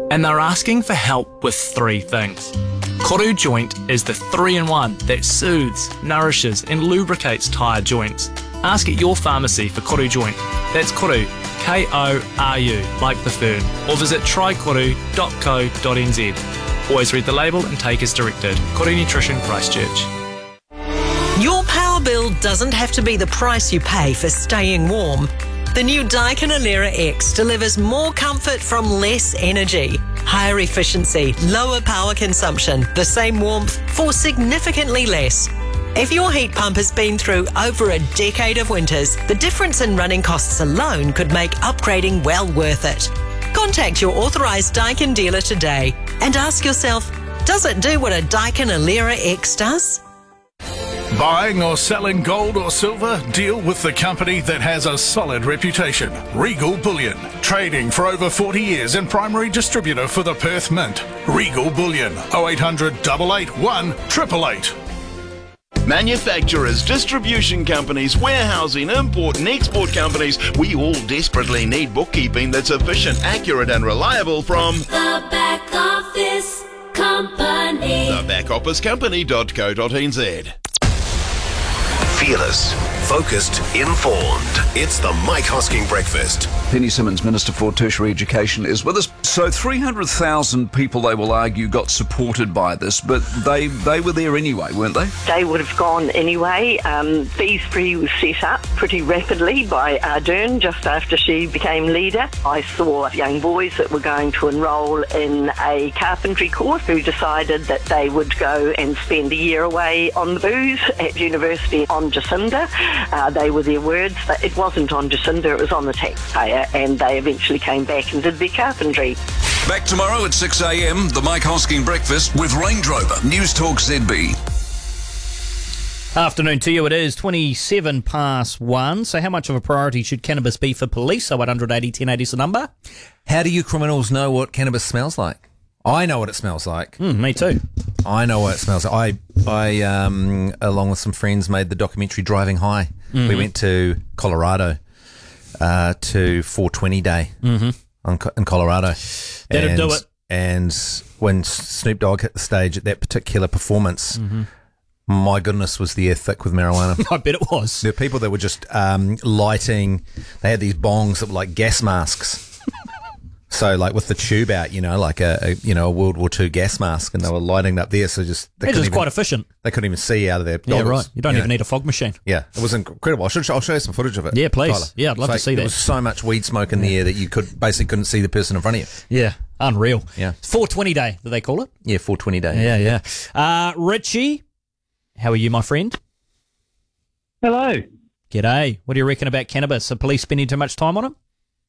and they're asking for help with 3 things. Koru Joint is the 3-in-1 that soothes, nourishes and lubricates tyre joints. Ask at your pharmacy for Koru Joint. That's Koru, K-O-R-U, like the fern, or visit trykoru.co.nz. Always read the label and take as directed. Koru Nutrition, Christchurch. Your power bill doesn't have to be the price you pay for staying warm. The new Daikin Alera X delivers more comfort from less energy, higher efficiency, lower power consumption, the same warmth for significantly less. If your heat pump has been through over a decade of winters, the difference in running costs alone could make upgrading well worth it. Contact your authorised Daikin dealer today and ask yourself, does it do what a Daikin Alera X does? Buying or selling gold or silver? Deal with the company that has a solid reputation. Regal Bullion. Trading for over 40 years and primary distributor for the Perth Mint. Regal Bullion. 0800 881 888. Manufacturers, distribution companies, warehousing, import and export companies, we all desperately need bookkeeping that's efficient, accurate and reliable from The Back Office Company. thebackofficecompany.co.nz. Fearless, focused, informed. It's the Mike Hosking Breakfast. Penny Simmons, Minister for Tertiary Education, is with us. So 300,000 people, they will argue, got supported by this, but they were there anyway, weren't they? They would have gone anyway. Fees Free was set up pretty rapidly by Ardern just after she became leader. I saw young boys that were going to enrol in a carpentry course who decided that they would go and spend a year away on the booze at university on Jacinda. They were their words, that it wasn't on Jacinda, it was on the taxpayer, and they eventually came back and did their carpentry. Back tomorrow at 6 a.m, the Mike Hosking Breakfast with Range Rover, News Talk ZB. Afternoon to you, it is 27 past 1. So how much of a priority should cannabis be for police? 0880 1080 is the number. How do you criminals know what cannabis smells like? I know what it smells like. Me too. I know what it smells like. I along with some friends, made the documentary Driving High. Mm-hmm. We went to Colorado to 420 Day in Colorado. That'd do it. And when Snoop Dogg hit the stage at that particular performance, my goodness, was the air thick with marijuana. I bet it was. There were people that were just lighting. They had these bongs that were like gas masks. So, like with the tube out, like a World War II gas mask, and they were lighting up there. So It was quite efficient. They couldn't even see out of their goggles. Yeah, right. You don't even need a fog machine. Yeah, it was incredible. I'll show you some footage of it. Yeah, please. Tyler. Yeah, I'd love to see that. There was so much weed smoke in the air that you couldn't see the person in front of you. Yeah, unreal. Yeah, 420 Day, do they call it? Yeah, 420 Day. Yeah. Richie, how are you, my friend? Hello. G'day. What do you reckon about cannabis? Are police spending too much time on it?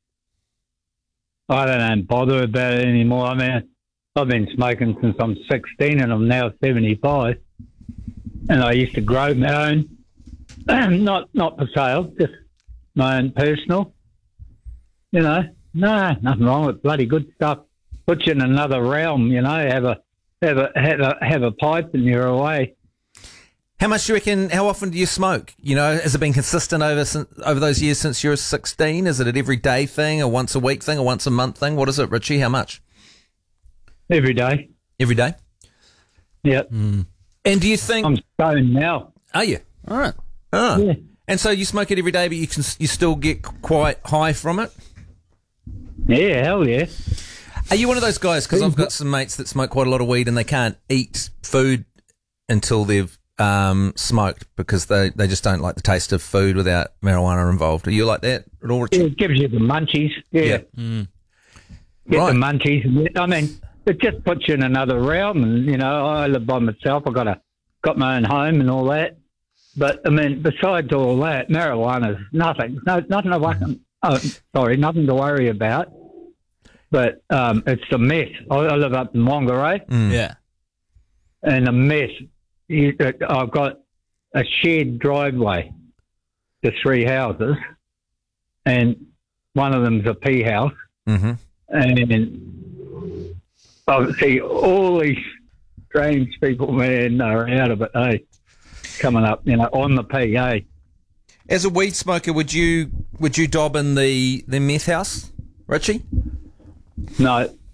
I don't bother about it anymore. I mean, I've been smoking since I'm 16 and I'm now 75. And I used to grow my own, not for sale, just my own personal. Nothing wrong with bloody good stuff. Puts you in another realm, have a pipe and you're away. How much do you reckon? How often do you smoke? Has it been consistent over those years since you were 16? Is it an everyday thing, a once a week thing, a once a month thing? What is it, Richie? How much? Every day. Every day? Yep. And do you think I'm stoned now? Are you? All right. Yeah. And so you smoke it every day, but you still get quite high from it? Yeah, hell yeah. Are you one of those guys? Because I've got some mates that smoke quite a lot of weed and they can't eat food until they've smoked because they just don't like the taste of food without marijuana involved. Are you like that at all, Richard? It gives you the munchies. Yeah. Get the munchies. I mean, it just puts you in another realm. And, I live by myself. I've got my own home and all that. But, I mean, besides all that, marijuana's nothing. Nothing to worry about. But it's the mess. I live up in Whangarei. Yeah. And the mess. I've got a shared driveway to 3 houses, and one of them's a pea house. Mm-hmm. And I see all these strange people, man, are out of it, coming up, on the pea, As a weed smoker, would you dob in the meth house, Richie? No.